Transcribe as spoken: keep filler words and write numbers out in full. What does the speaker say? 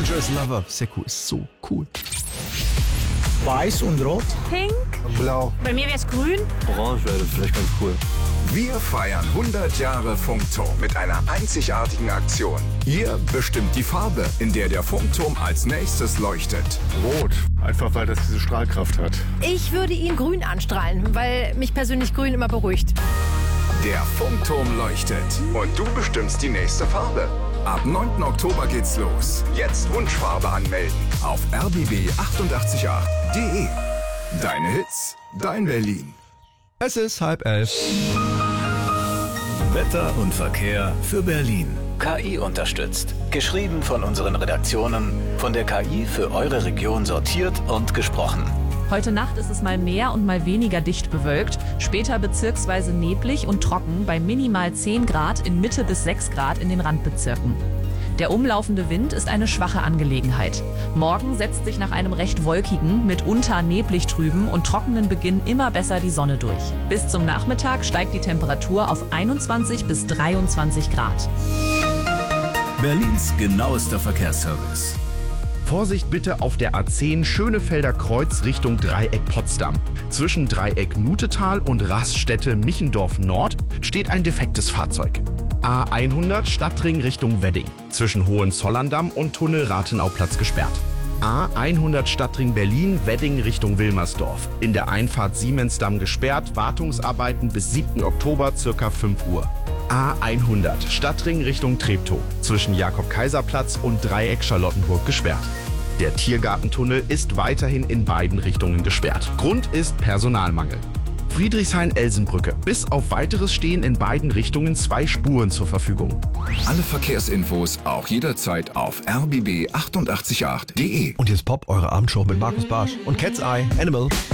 Dangerous Lover. Sehr cool, ist so cool. Weiß und Rot. Pink. Blau. Bei mir wäre es grün. Orange wäre vielleicht ganz cool. Wir feiern hundert Jahre Funkturm mit einer einzigartigen Aktion. Ihr bestimmt die Farbe, in der der Funkturm als nächstes leuchtet. Rot. Einfach weil das diese Strahlkraft hat. Ich würde ihn grün anstrahlen, weil mich persönlich grün immer beruhigt. Der Funkturm leuchtet und du bestimmst die nächste Farbe. Ab neunten Oktober geht's los. Jetzt Wunschfarbe anmelden auf r b b achtundachtzig acht punkt d e. Deine Hits, dein Berlin. Es ist halb elf. Wetter und Verkehr für Berlin. K I unterstützt. Geschrieben von unseren Redaktionen, von der K I für eure Region sortiert und gesprochen. Heute Nacht ist es mal mehr und mal weniger dicht bewölkt, später bezirksweise neblig und trocken bei minimal zehn Grad in Mitte bis sechs Grad in den Randbezirken. Der umlaufende Wind ist eine schwache Angelegenheit. Morgen setzt sich nach einem recht wolkigen, mitunter neblig trüben und trockenen Beginn immer besser die Sonne durch. Bis zum Nachmittag steigt die Temperatur auf einundzwanzig bis dreiundzwanzig Grad. Berlins genauester Verkehrsservice. Vorsicht bitte auf der A zehn Schönefelder Kreuz Richtung Dreieck Potsdam. Zwischen Dreieck Nutetal und Raststätte Michendorf Nord steht ein defektes Fahrzeug. A hundert Stadtring Richtung Wedding. Zwischen Hohenzollerndamm und Tunnel Rathenauplatz gesperrt. A hundert Stadtring Berlin Wedding Richtung Wilmersdorf. In der Einfahrt Siemensdamm gesperrt. Wartungsarbeiten bis siebten Oktober circa fünf Uhr. A hundert Stadtring Richtung Treptow. Zwischen Jakob-Kaiser-Platz und Dreieck Charlottenburg gesperrt. Der Tiergartentunnel ist weiterhin in beiden Richtungen gesperrt. Grund ist Personalmangel. Friedrichshain-Elsenbrücke. Bis auf weiteres stehen in beiden Richtungen zwei Spuren zur Verfügung. Alle Verkehrsinfos auch jederzeit auf r b b achtundachtzig acht punkt d e. Und jetzt Pop, eure Abendshow mit Markus Barsch und Cat's Eye Animal.